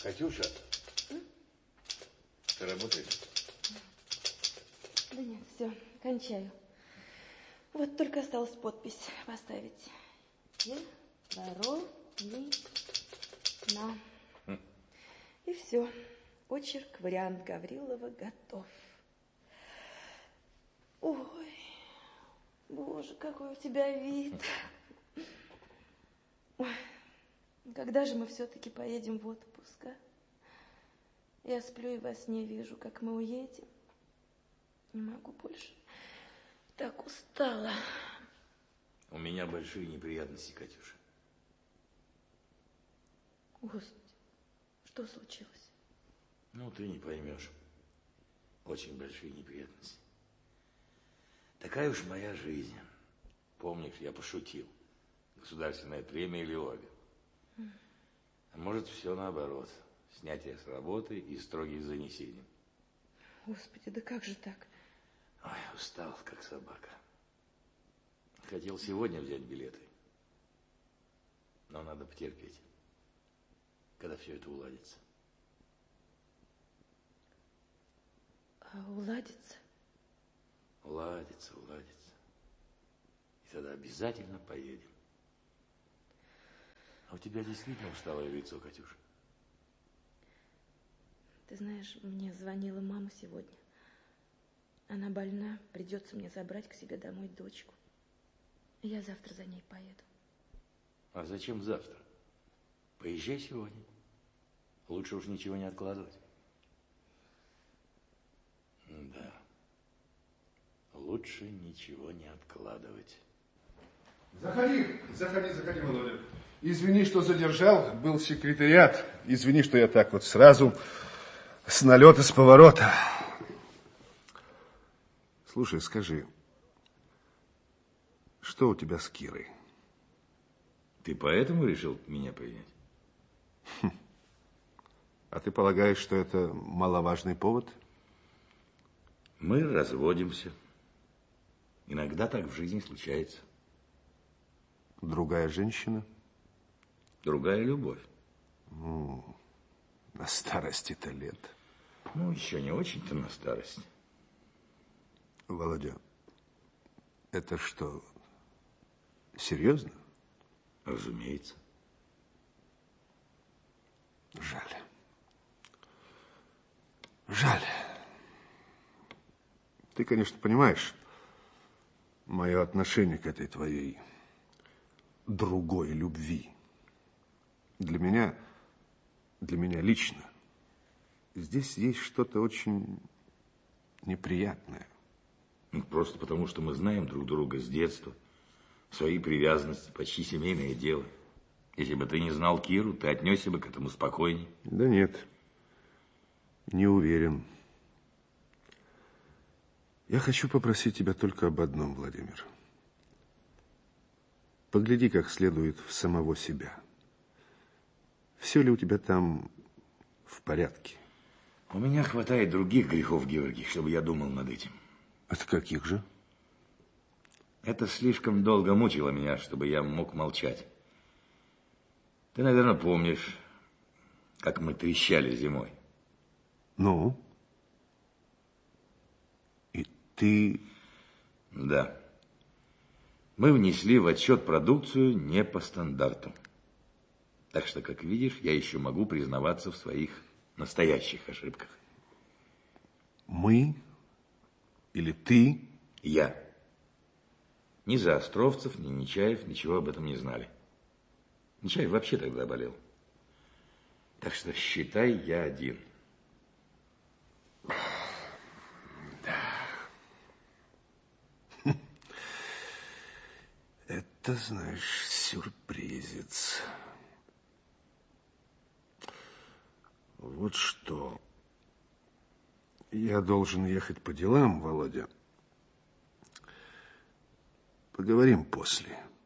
Катюша, ты работаешь? Да нет, все, кончаю. Вот только осталось подпись поставить. Воровина. И все. Очерк, вариант Гаврилова готов. Ой, боже, какой у тебя вид. Ой, когда же мы все-таки поедем в отпуск, а? Я сплю и во сне вижу, как мы уедем. Не могу больше. Так устала. У меня большие неприятности, Катюша. Господи, что случилось? Ну, ты не поймешь. Очень большие неприятности. Такая уж моя жизнь. Помнишь, я пошутил. Государственная премия или обе. А может, все наоборот. Снятие с работы и строгие занесения. Господи, да как же так? Ой, устал, как собака. Хотел сегодня взять билеты. Но надо потерпеть. Когда все это уладится. А уладится? Уладится. И тогда обязательно поедем. А у тебя действительно усталое лицо, Катюша? Ты знаешь, мне звонила мама сегодня. Она больна, придется мне забрать к себе домой дочку. Я завтра за ней поеду. А зачем завтра? Поезжай сегодня. Лучше уж ничего не откладывать. Да. Лучше ничего не откладывать. Заходи, Володя. Извини, что задержал, был секретариат. Извини, что я так вот сразу с налета, с поворота. Слушай, скажи, что у тебя с Кирой? Ты поэтому решил меня принять? А ты полагаешь, что это маловажный повод? Мы разводимся. Иногда так в жизни случается. Другая женщина? Другая любовь. Ну, на старости-то лет. Ну, еще не очень-то на старость. Володя, это что, серьезно? Разумеется. Жаль. Жаль. Ты, конечно, понимаешь мое отношение к этой твоей другой любви. Для меня лично здесь есть что-то очень неприятное. Ну, просто потому, что мы знаем друг друга с детства. Свои привязанности, почти семейное дело. Если бы ты не знал Киру, ты отнесся бы к этому спокойней. Да нет, не уверен. Я хочу попросить тебя только об одном, Владимир. Погляди как следует в самого себя. Все ли у тебя там в порядке? У меня хватает других грехов, Георгий, чтобы я думал над этим. Это каких же? Это слишком долго мучило меня, чтобы я мог молчать. Ты, наверное, помнишь, как мы трещали зимой. Ну? И ты... Да. Мы внесли в отчет продукцию не по стандарту. Так что, как видишь, я еще могу признаваться в своих настоящих ошибках. Мы? Или ты? Я. Ни Заостровцев, ни Нечаев ничего об этом не знали. Нечаев вообще тогда болел. Так что считай, я один. Это, знаешь, сюрпризец. Вот что. Я должен ехать по делам, Володя. Поговорим после.